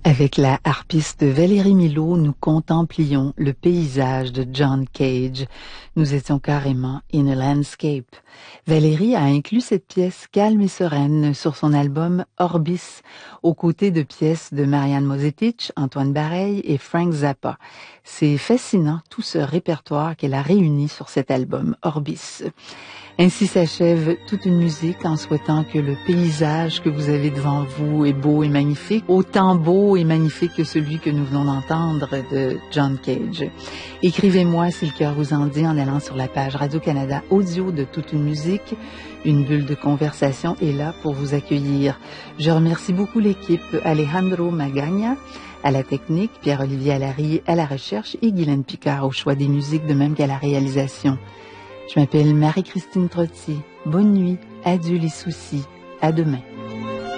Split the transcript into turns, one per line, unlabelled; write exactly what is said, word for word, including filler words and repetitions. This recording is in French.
Avec la harpiste Valérie Milot, nous contemplions le paysage de John Cage. Nous étions carrément in a landscape. Valérie a inclus cette pièce calme et sereine sur son album Orbis, aux côtés de pièces de Marianne Mosetich, Antoine Bareil et Frank Zappa. C'est fascinant tout ce répertoire qu'elle a réuni sur cet album Orbis. Ainsi s'achève toute une musique en souhaitant que le paysage que vous avez devant vous est beau et magnifique, autant beau et magnifique que celui que nous venons d'entendre de John Cage. Écrivez-moi si le cœur vous en dit en allant sur la page Radio-Canada Audio de Toute une musique. Une bulle de conversation est là pour vous accueillir. Je remercie beaucoup l'équipe Alejandro Magagna à la technique, Pierre-Olivier Allary à la recherche et Guylaine Picard au choix des musiques de même qu'à la réalisation. Je m'appelle Marie-Christine Trottier. Bonne nuit, adieu les soucis, à demain.